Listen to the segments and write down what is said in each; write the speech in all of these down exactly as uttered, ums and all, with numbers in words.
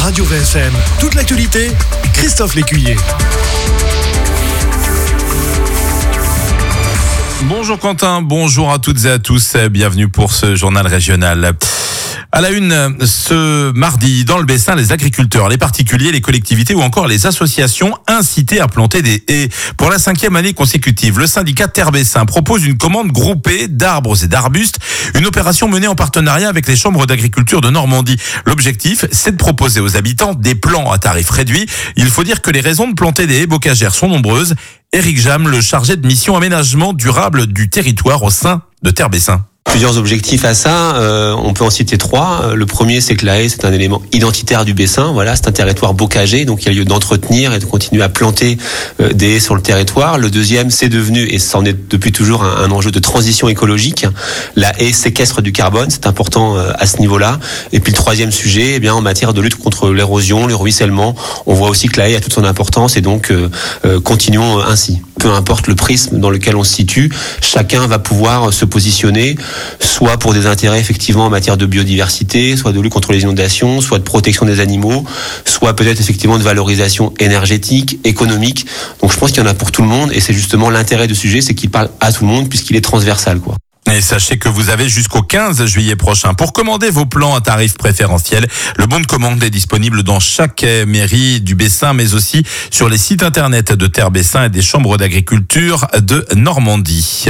Radio V S M. Toute l'actualité, Christophe Lécuyer. Bonjour Quentin, bonjour à toutes et à tous, bienvenue pour ce journal régional. À la une, ce mardi, dans le Bessin, les agriculteurs, les particuliers, les collectivités ou encore les associations incités à planter des haies. Pour la cinquième année consécutive, le syndicat Terre Bessin propose une commande groupée d'arbres et d'arbustes, une opération menée en partenariat avec les chambres d'agriculture de Normandie. L'objectif, c'est de proposer aux habitants des plants à tarif réduit. Il faut dire que les raisons de planter des haies bocagères sont nombreuses. Éric Jam, le chargé de mission aménagement durable du territoire au sein de Terre Bessin. Plusieurs objectifs à ça, euh, on peut en citer trois. Le premier, c'est que la haie, c'est un élément identitaire du Bessin. Voilà, c'est un territoire bocager, donc il y a lieu d'entretenir et de continuer à planter euh, des haies sur le territoire. Le deuxième, c'est devenu, et c'en est depuis toujours un, un enjeu de transition écologique. La haie séquestre du carbone, c'est important euh, à ce niveau-là. Et puis le troisième sujet, eh bien en matière de lutte contre l'érosion, le ruissellement, on voit aussi que la haie a toute son importance et donc euh, euh, continuons ainsi. Peu importe le prisme dans lequel on se situe, chacun va pouvoir se positionner, soit pour des intérêts effectivement en matière de biodiversité, soit de lutte contre les inondations, soit de protection des animaux, soit peut-être effectivement de valorisation énergétique, économique. Donc je pense qu'il y en a pour tout le monde et c'est justement l'intérêt du sujet, c'est qu'il parle à tout le monde puisqu'il est transversal, quoi. Et sachez que vous avez jusqu'au quinze juillet prochain pour commander vos plants à tarif préférentiel. Le bon de commande est disponible dans chaque mairie du Bessin, mais aussi sur les sites internet de Terre Bessin et des chambres d'agriculture de Normandie.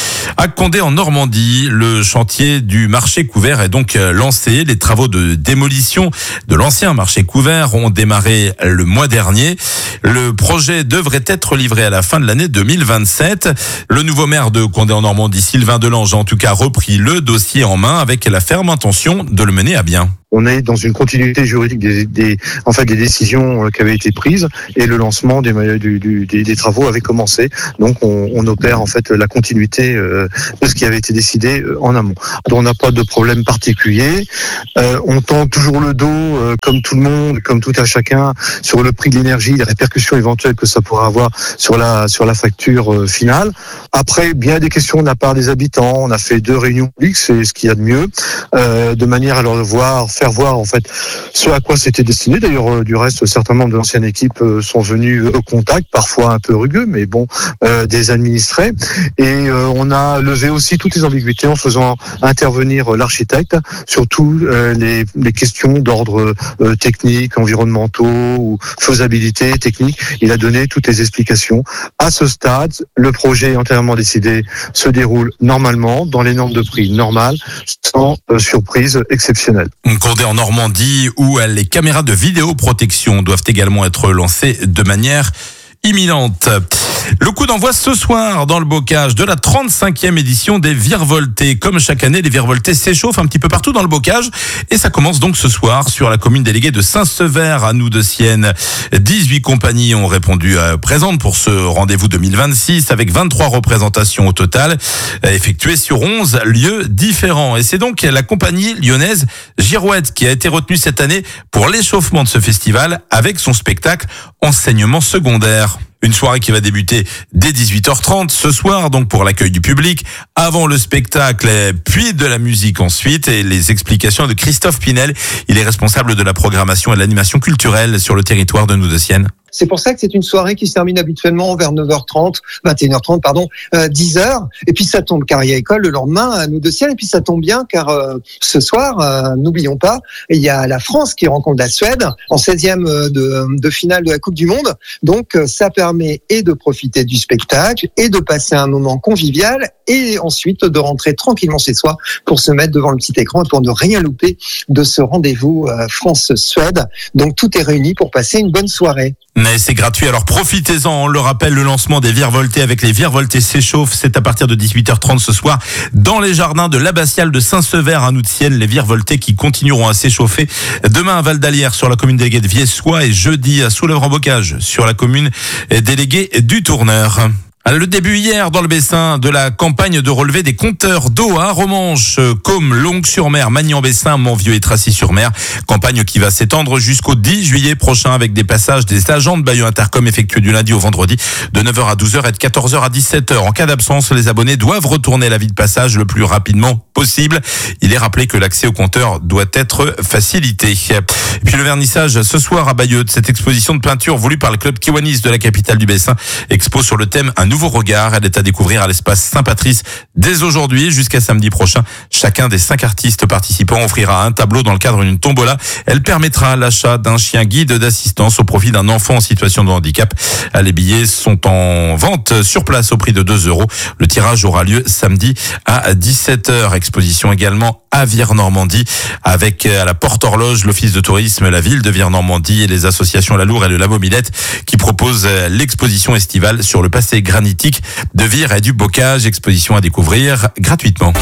À Condé en Normandie, le chantier du marché couvert est donc lancé. Les travaux de démolition de l'ancien marché couvert ont démarré le mois dernier. Le projet devrait être livré à la fin de l'année deux mille vingt-sept. Le nouveau maire de Condé en Normandie, Sylvain Delange, a en tout cas repris le dossier en main avec la ferme intention de le mener à bien. On est dans une continuité juridique des, des, en fait, des décisions qui avaient été prises et le lancement des, du, du, des, des travaux avait commencé. Donc, on, on opère en fait la continuité euh, de ce qui avait été décidé en amont. Donc, on n'a pas de problème particulier. Euh, on tend toujours le dos, euh, comme tout le monde, comme tout à chacun, sur le prix de l'énergie, les répercussions éventuelles que ça pourra avoir sur la sur la facture euh, finale. Après, bien des questions de la part des habitants. On a fait deux réunions publiques, c'est ce qu'il y a de mieux, euh, de manière à leur voir faire voir en fait ce à quoi c'était destiné. D'ailleurs, euh, du reste, certains membres de l'ancienne équipe euh, sont venus au contact, parfois un peu rugueux, mais bon, euh, des administrés. Et euh, on a levé aussi toutes les ambiguïtés en faisant intervenir l'architecte sur toutes euh, les, les questions d'ordre euh, technique, environnementaux ou faisabilité technique. Il a donné toutes les explications. À ce stade, le projet entièrement décidé se déroule normalement, dans les normes de prix normales, sans euh, surprise exceptionnelle. Condé en Normandie, où les caméras de vidéoprotection doivent également être lancées de manière imminente. Le coup d'envoi ce soir dans le bocage de la trente-cinquième édition des Virevoltés. Comme chaque année, les Virevoltés s'échauffent un petit peu partout dans le bocage et ça commence donc ce soir sur la commune déléguée de Saint-Sever à Noux-de-Sienne. dix-huit compagnies ont répondu euh, présentes pour ce rendez-vous deux mille vingt-six avec vingt-trois représentations au total euh, effectuées sur onze lieux différents. Et c'est donc la compagnie lyonnaise Girouette qui a été retenue cette année pour l'échauffement de ce festival avec son spectacle Enseignement secondaire. Une soirée qui va débuter dès dix-huit heures trente ce soir, donc pour l'accueil du public, avant le spectacle, puis de la musique ensuite, et les explications de Christophe Pinel. Il est responsable de la programmation et de l'animation culturelle sur le territoire de Noux-de-Sienne. C'est pour ça que c'est une soirée qui se termine habituellement vers neuf heures trente, vingt et une heures trente, pardon, euh, dix heures. Et puis ça tombe car il y a école le lendemain à Noux-de-Sienne. Et puis ça tombe bien car euh, ce soir, euh, n'oublions pas, il y a la France qui rencontre la Suède en seizième de, de finale de la Coupe du Monde. Donc ça permet et de profiter du spectacle et de passer un moment convivial et ensuite de rentrer tranquillement chez soi pour se mettre devant le petit écran et pour ne rien louper de ce rendez-vous euh, France-Suède. Donc tout est réuni pour passer une bonne soirée. Mais c'est gratuit, alors profitez-en. On le rappelle, le lancement des Virevoltés avec les Virevoltés s'échauffent, c'est à partir de dix-huit heures trente ce soir dans les jardins de l'abbatiale de Saint-Sever à Noux-de-Sienne. Les Virevoltés qui continueront à s'échauffer demain à Val-d'Alière sur la commune déléguée de Viessois et jeudi à Soulèvre-en-Bocage sur la commune déléguée du Tourneur. Le début hier dans le Bessin de la campagne de relevé des compteurs d'eau à Romanche, Côme, Longues-sur-Mer, Magnan-Bessin, Montvieux et Tracy-sur-Mer. Campagne qui va s'étendre jusqu'au dix juillet prochain avec des passages des agents de Bayeux Intercom effectués du lundi au vendredi de neuf heures à douze heures et de quatorze heures à dix-sept heures. En cas d'absence, les abonnés doivent retourner à l'avis de passage le plus rapidement possible. Il est rappelé que l'accès au compteur doit être facilité. Et puis le vernissage ce soir à Bayeux de cette exposition de peinture voulue par le club Kiwanis de la capitale du Bessin. Expo sur le thème Un nouveau regard. Elle est à découvrir à l'espace Saint-Patrice dès aujourd'hui jusqu'à samedi prochain. Chacun des cinq artistes participants offrira un tableau dans le cadre d'une tombola. Elle permettra l'achat d'un chien guide d'assistance au profit d'un enfant en situation de handicap. Les billets sont en vente sur place au prix de deux euros. Le tirage aura lieu samedi à dix-sept heures. Exposition également à Vire-Normandie avec à la Porte Horloge l'Office de tourisme, la ville de Vire-Normandie et les associations La Loure et le Labo Millette qui proposent l'exposition estivale sur le passé granitique de Vire et du Bocage. Exposition à découvrir gratuitement.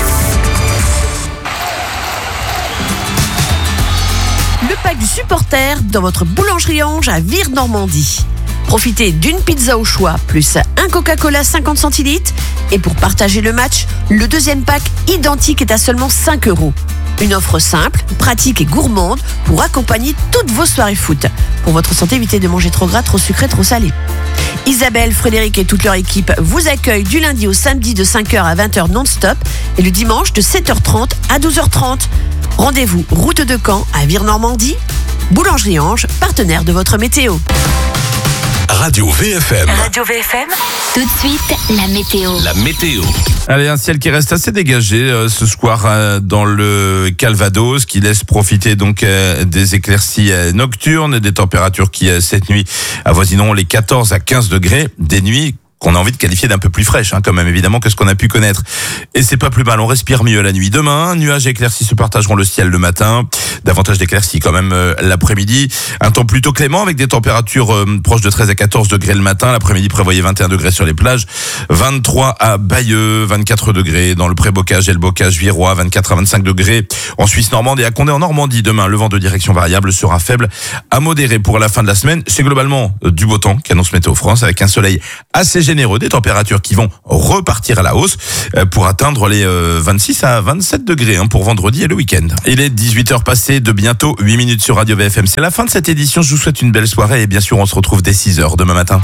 Le pack du supporter dans votre boulangerie Ange à Vire-Normandie. Profitez d'une pizza au choix, plus un Coca-Cola cinquante centilitres. Et pour partager le match, le deuxième pack identique est à seulement cinq euros. Une offre simple, pratique et gourmande pour accompagner toutes vos soirées foot. Pour votre santé, évitez de manger trop gras, trop sucré, trop salé. Isabelle, Frédéric et toute leur équipe vous accueillent du lundi au samedi de cinq heures à vingt heures non-stop et le dimanche de sept heures trente à douze heures trente. Rendez-vous route de Caen à Vire-Normandie. Boulangerie Ange, partenaire de votre météo. Radio V F M. Radio V F M. Tout de suite, la météo. La météo. Allez, un ciel qui reste assez dégagé euh, ce soir euh, dans le Calvados, qui laisse profiter donc euh, des éclaircies euh, nocturnes, des températures qui euh, cette nuit avoisineront les quatorze à quinze degrés, des nuits qu'on a envie de qualifier d'un peu plus fraîche, hein, quand même, évidemment, que ce qu'on a pu connaître. Et c'est pas plus mal, on respire mieux la nuit. Demain, nuages et éclaircies se partageront le ciel le matin. Davantage d'éclaircies quand même euh, l'après-midi. Un temps plutôt clément avec des températures euh, proches de treize à quatorze degrés le matin. L'après-midi, prévoyez vingt et un degrés sur les plages. vingt-trois à Bayeux, vingt-quatre degrés dans le Pré-Bocage et le Bocage Virois, vingt-quatre à vingt-cinq degrés en Suisse normande et à Condé en Normandie. Demain, le vent de direction variable sera faible à modéré pour la fin de la semaine. C'est globalement euh, du beau temps qu'annonce Météo France avec un soleil assez généreux, des températures qui vont repartir à la hausse euh, pour atteindre les euh, vingt-six à vingt-sept degrés hein, pour vendredi et le week-end. Il est dix-huit heures passées de bientôt huit minutes sur Radio V F M. C'est la fin de cette édition. Je vous souhaite une belle soirée et bien sûr on se retrouve dès six heures demain matin.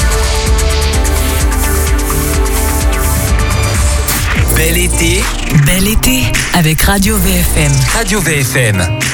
Bel été, Bel été avec Radio V F M. Radio V F M.